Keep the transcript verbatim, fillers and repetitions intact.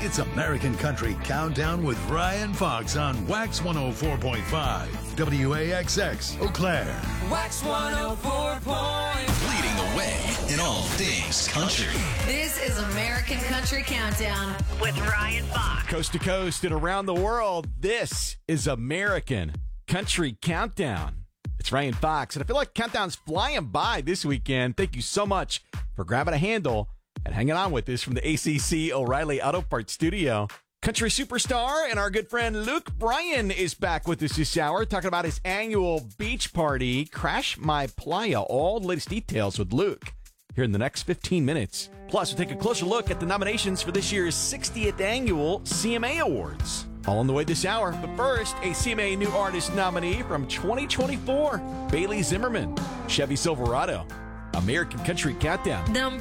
It's American Country Countdown with Ryan Fox on Wax one oh four point five, W A X X, Eau Claire. Wax one oh four point five. Leading the way in all things country. This is American Country Countdown with Ryan Fox. Coast to coast and around the world, this is American Country Countdown. It's Ryan Fox, and I feel like Countdown's flying by this weekend. Thank you so much for grabbing a handle and hanging on with us from the A C C O'Reilly Auto Parts Studio. Country superstar and our good friend Luke Bryan is back with us this hour, talking about his annual beach party, Crash My Playa. All the latest details with Luke here in the next fifteen minutes. Plus, we'll take a closer look at the nominations for this year's sixtieth Annual C M A Awards. All on the way this hour. But first, a C M A New Artist nominee from twenty twenty-four, Bailey Zimmerman, Chevy Silverado. American Country Countdown. Number